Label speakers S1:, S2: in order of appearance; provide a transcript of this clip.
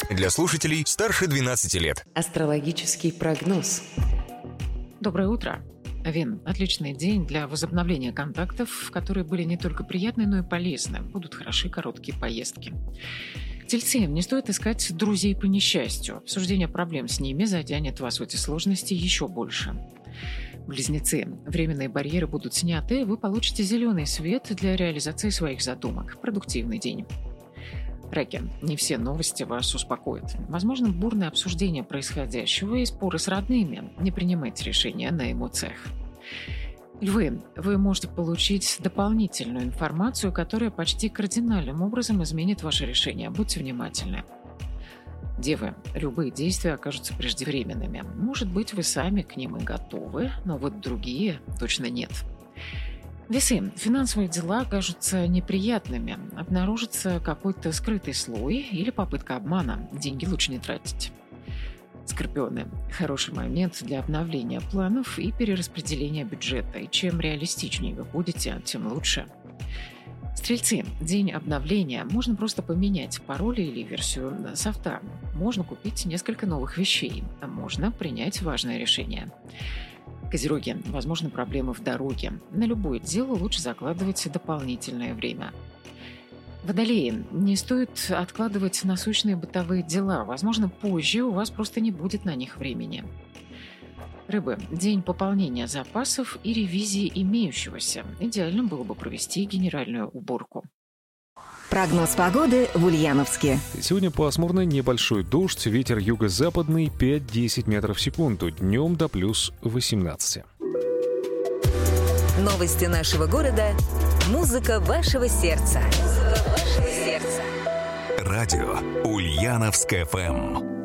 S1: Для слушателей старше 12 лет.
S2: Астрологический прогноз.
S3: Доброе утро. Овен – отличный день для возобновления контактов, которые были не только приятны, но и полезны. Будут хороши короткие поездки. Тельцы, не стоит искать друзей по несчастью. Обсуждение проблем с ними затянет вас в эти сложности еще больше. Близнецы, временные барьеры будут сняты, вы получите зеленый свет для реализации своих задумок. Продуктивный день. Раки, не все новости вас успокоят. Возможно, бурное обсуждение происходящего и споры с родными. Не принимайте решения на эмоциях. Львы, вы можете получить дополнительную информацию, которая почти кардинальным образом изменит ваше решение. Будьте внимательны. Девы, любые действия окажутся преждевременными. Может быть, вы сами к ним и готовы, но вот другие точно нет. Весы. Финансовые дела кажутся неприятными. Обнаружится какой-то скрытый слой или попытка обмана. Деньги лучше не тратить. Скорпионы. Хороший момент для обновления планов и перераспределения бюджета. И чем реалистичнее вы будете, тем лучше. Стрельцы. День обновления. Можно просто поменять пароль или версию софта. Можно купить несколько новых вещей. А можно принять важное решение. Козероги. Возможны проблемы в дороге. На любое дело лучше закладывать дополнительное время. Водолеи. Не стоит откладывать насущные бытовые дела. Возможно, позже у вас просто не будет на них времени. Рыбы. День пополнения запасов и ревизии имеющегося. Идеально было бы провести генеральную уборку.
S4: Прогноз погоды в Ульяновске.
S5: Сегодня пасмурно, небольшой дождь, ветер юго-западный 5-10 метров в секунду, днем до плюс 18.
S4: Новости нашего города. Музыка вашего сердца.
S1: Радио Ульяновск ФМ.